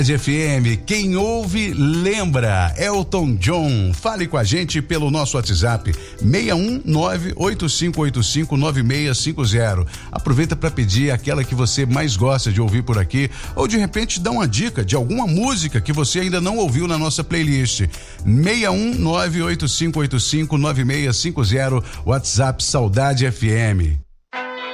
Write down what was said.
FM, quem ouve lembra. Elton John, fale com a gente pelo nosso WhatsApp 61985859650. Aproveita para pedir aquela que você mais gosta de ouvir por aqui, ou de repente dá uma dica de alguma música que você ainda não ouviu na nossa playlist. 61985859650, WhatsApp Saudade FM.